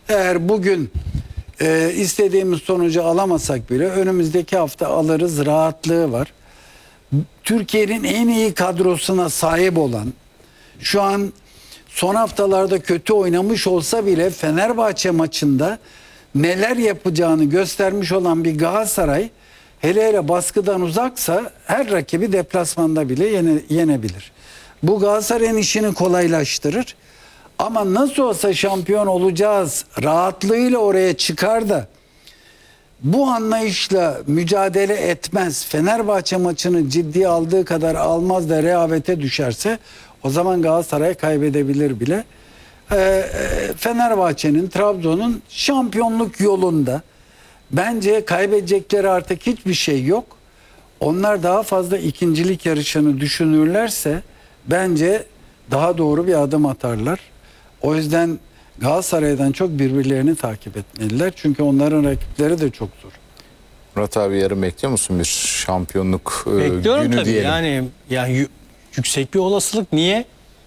Eğer bugün istediğimiz sonucu alamasak bile önümüzdeki hafta alırız rahatlığı var. Türkiye'nin en iyi kadrosuna sahip olan, şu an son haftalarda kötü oynamış olsa bile Fenerbahçe maçında neler yapacağını göstermiş olan bir Galatasaray, hele hele baskıdan uzaksa her rakibi deplasmanda bile yenebilir. Bu Galatasaray'ın işini kolaylaştırır. Ama nasıl olsa şampiyon olacağız rahatlığıyla oraya çıkar da bu anlayışla mücadele etmez, Fenerbahçe maçını ciddiye aldığı kadar almaz da rehavete düşerse o zaman Galatasaray kaybedebilir bile. Fenerbahçe'nin, Trabzon'un şampiyonluk yolunda bence kaybedecekleri artık hiçbir şey yok. Onlar daha fazla ikincilik yarışını düşünürlerse bence daha doğru bir adım atarlar. O yüzden Galatasaray'dan çok birbirlerini takip etmeliler. Çünkü onların rakipleri de çok zor. Murat abi, yarın bekliyor musun bir şampiyonluk Bekliyorum günü tabii. diyelim? Yani yüksek bir olasılık. Niye?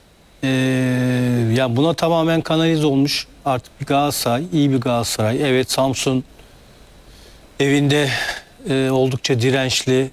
Ya buna tamamen kanalize olmuş artık bir Galatasaray, iyi bir Galatasaray. Evet, Samsun evinde oldukça dirençli,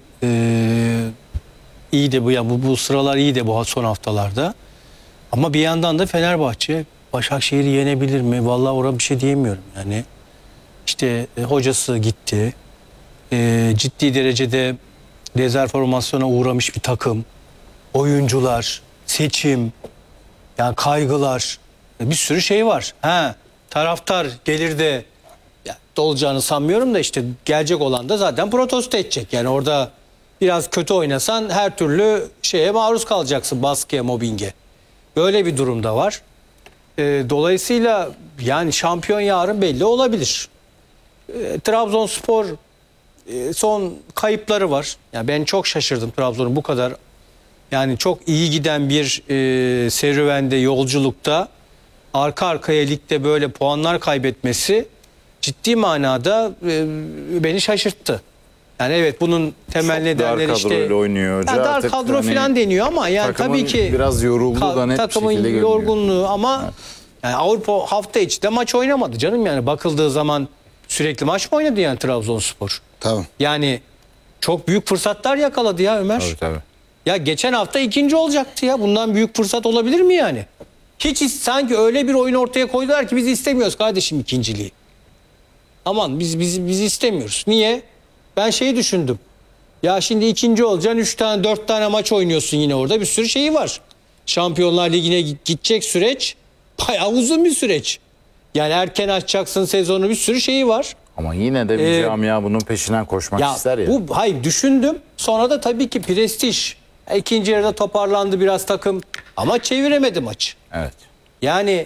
iyi de bu, ya bu sıralar iyi de bu son haftalarda. Ama bir yandan da Fenerbahçe Başakşehir'i yenebilir mi? Vallahi orada bir şey diyemiyorum. Yani işte hocası gitti. Ciddi derecede dezenformasyona uğramış bir takım. Oyuncular, seçim, yani kaygılar, bir sürü şey var. Taraftar gelir de olacağını sanmıyorum da işte gelecek olan da zaten protesto edecek. Yani orada biraz kötü oynasan her türlü şeye maruz kalacaksın, baskıya, mobbinge. Böyle bir durumda var. Dolayısıyla yani şampiyon yarın belli olabilir. Trabzonspor son kayıpları var. Yani ben çok şaşırdım Trabzon'un bu kadar yani çok iyi giden bir serüvende, yolculukta arka arkaya ligde böyle puanlar kaybetmesi ciddi manada beni şaşırttı. Yani evet, bunun temel nedenleri işte oynuyor hoca. Yani dar kadro hani falan deniyor ama yani tabii ki biraz yoruldu da net takımın bir şekilde yorgunluğu ama evet. Yani Avrupa hafta içi de maç oynamadı canım, yani bakıldığı zaman sürekli maç mı oynadı yani Trabzonspor? Tamam. Yani çok büyük fırsatlar yakaladı ya Ömer. Tabii. Ya geçen hafta ikinci olacaktı ya. Bundan büyük fırsat olabilir mi yani? Hiç sanki öyle bir oyun ortaya koydular ki biz istemiyoruz kardeşim ikinciliği. Aman biz istemiyoruz. Niye? Ben şeyi düşündüm. Ya şimdi ikinci olacaksın, 3 tane 4 tane maç oynuyorsun yine orada. Bir sürü şeyi var. Şampiyonlar Ligi'ne gidecek süreç bayağı uzun bir süreç. Yani erken açacaksın sezonu, bir sürü şeyi var. Ama yine de bir camia bunun peşinden koşmak ister ya. Hayır, düşündüm. Sonra da tabii ki prestij. İkinci yarıda toparlandı biraz takım ama çeviremedi maçı. Evet. Yani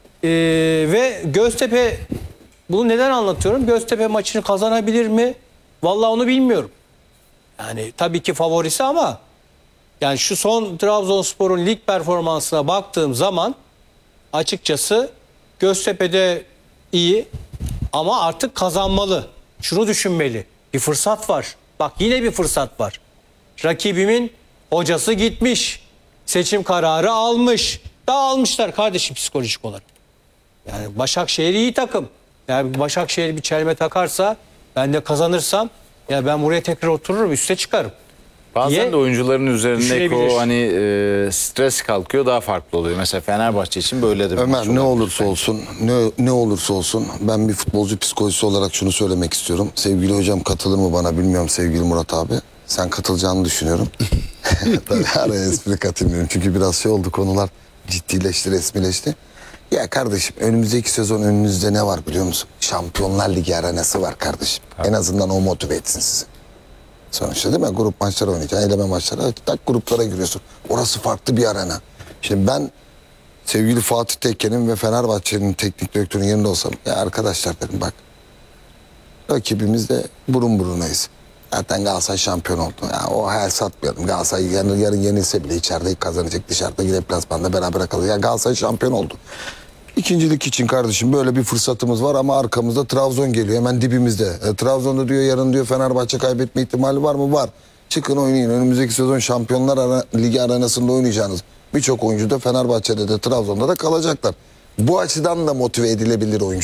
ve Göztepe, bunu neden anlatıyorum? Göztepe maçını kazanabilir mi? Vallahi onu bilmiyorum. Yani tabii ki favorisi ama yani şu son Trabzonspor'un lig performansına baktığım zaman açıkçası Göztepe'de iyi ama artık kazanmalı. Şunu düşünmeli. Bir fırsat var. Bak yine bir fırsat var. Rakibimin hocası gitmiş. Seçim kararı almış. Dağılmışlar kardeşim psikolojik olarak. Yani Başakşehir iyi takım. Yani Başakşehir bir çelme takarsa, ben de kazanırsam ya ben buraya tekrar otururum, üste çıkarım. Bazen de oyuncuların üzerindeki o hani stres kalkıyor, daha farklı oluyor. Mesela Fenerbahçe için böyle de bir Ömer, maç ne olabilir olursa bence. olsun, ne olursa olsun ben bir futbolcu psikolojisi olarak şunu söylemek istiyorum. Sevgili hocam katılır mı bana bilmiyorum, sevgili Murat abi. Sen katılacağını düşünüyorum. Tabii araya espri katılmıyorum çünkü biraz şey oldu, konular ciddileşti, resmileşti. Ya kardeşim, önümüzdeki sezon önünüzde ne var biliyor musun? Şampiyonlar Ligi arenası var kardeşim. En azından o motive etsin sizi. Sonuçta değil mi? Grup maçları oynayacaksın, eleme maçları. Tak gruplara giriyorsun. Orası farklı bir arena. Şimdi ben sevgili Fatih Tekke'nin ve Fenerbahçe'nin teknik direktörünün yerinde olsam, ya arkadaşlar dedim, bak rakibimizle burun burunayız. Zaten Galatasaray şampiyon oldu. Ya o hayal satmayalım. Galatasaray yarın yenilse bile içeride kazanacak, dışarıda gidip deplasmanda beraber kalacak. Ya Galatasaray şampiyon oldu. İkincilik için kardeşim böyle bir fırsatımız var ama arkamızda Trabzon geliyor hemen dibimizde. Trabzon'da diyor yarın diyor Fenerbahçe kaybetme ihtimali var mı? Var. Çıkın oynayın. Önümüzdeki sezon Şampiyonlar Ligi arenasında oynayacağınız birçok oyuncu da Fenerbahçe'de de Trabzon'da da kalacaklar. Bu açıdan da motive edilebilir oyuncu.